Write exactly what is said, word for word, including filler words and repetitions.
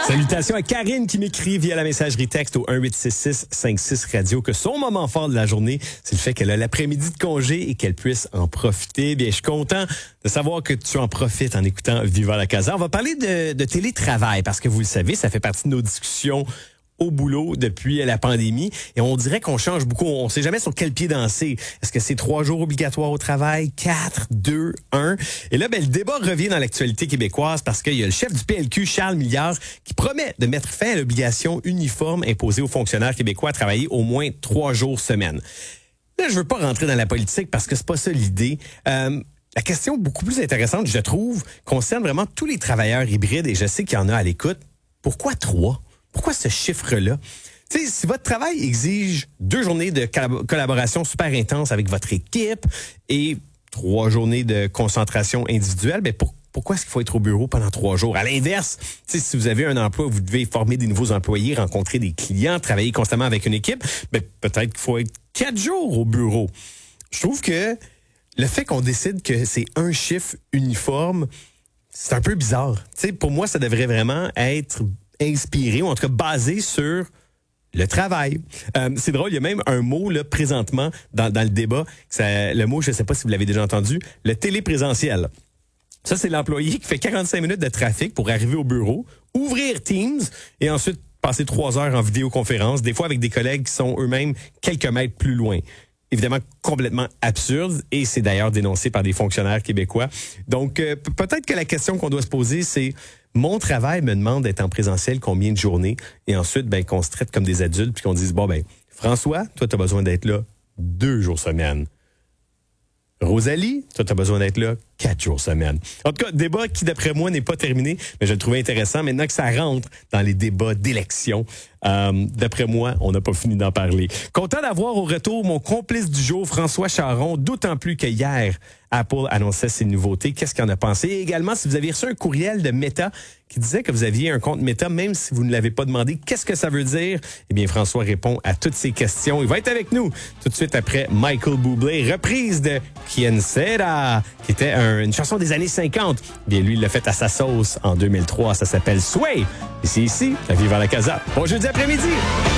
Salutations à Karine qui m'écrit via la messagerie texte au un huit six six cinq six radio que son moment fort de la journée, c'est le fait qu'elle a l'après-midi de congé et qu'elle puisse en profiter. Bien, je suis content de savoir que tu en profites en écoutant Viva la Casa. On va parler de, de télétravail parce que vous le savez, ça fait partie de nos discussions au boulot depuis la pandémie et on dirait qu'on change beaucoup. On ne sait jamais sur quel pied danser. Est-ce que c'est trois jours obligatoires au travail, quatre, deux, un? Et là, ben, le débat revient dans l'actualité québécoise parce qu'il y a le chef du P L Q, Charles Milliard, qui promet de mettre fin à l'obligation uniforme imposée aux fonctionnaires québécois à travailler au moins trois jours semaine. Là, je veux pas rentrer dans la politique parce que c'est pas ça l'idée. Euh, La question beaucoup plus intéressante, je trouve, concerne vraiment tous les travailleurs hybrides et je sais qu'il y en a à l'écoute. Pourquoi trois? Pourquoi ce chiffre-là? Tu sais, si votre travail exige deux journées de collaboration super intense avec votre équipe et trois journées de concentration individuelle, ben pour, pourquoi est-ce qu'il faut être au bureau pendant trois jours? À l'inverse, tu sais, si vous avez un emploi où vous devez former des nouveaux employés, rencontrer des clients, travailler constamment avec une équipe, ben peut-être qu'il faut être quatre jours au bureau. Je trouve que le fait qu'on décide que c'est un chiffre uniforme, c'est un peu bizarre. Tu sais, pour moi, ça devrait vraiment être inspiré, ou en tout cas basé sur le travail. Euh, c'est drôle, il y a même un mot là présentement dans, dans le débat, ça, le mot, je ne sais pas si vous l'avez déjà entendu, le téléprésentiel. Ça, c'est l'employé qui fait quarante-cinq minutes de trafic pour arriver au bureau, ouvrir Teams et ensuite passer trois heures en vidéoconférence, des fois avec des collègues qui sont eux-mêmes quelques mètres plus loin. Évidemment, complètement absurde et c'est d'ailleurs dénoncé par des fonctionnaires québécois. Donc, euh, peut-être que la question qu'on doit se poser, c'est mon travail me demande d'être en présentiel combien de journées et ensuite, ben, qu'on se traite comme des adultes puis qu'on dise, bon, ben, François, toi, tu as besoin d'être là deux jours semaine. Rosalie, toi, tu as besoin d'être là quatre jours semaine. En tout cas, débat qui, d'après moi, n'est pas terminé, mais je le trouvais intéressant. Maintenant que ça rentre dans les débats d'élection, euh, d'après moi, on n'a pas fini d'en parler. Content d'avoir au retour mon complice du jour, François Charon, d'autant plus que hier, Apple annonçait ses nouveautés. Qu'est-ce qu'il en a pensé? Et également, si vous avez reçu un courriel de Meta qui disait que vous aviez un compte Meta, même si vous ne l'avez pas demandé, qu'est-ce que ça veut dire? Eh bien, François répond à toutes ces questions. Il va être avec nous tout de suite après Michael Bublé, reprise de Quien Sera, qui était un, une chanson des années cinquante. Bien, lui, il l'a fait à sa sauce en deux mille trois. Ça s'appelle Sway. Et c'est ici, à Viva la Casa. Bon jeudi après-midi!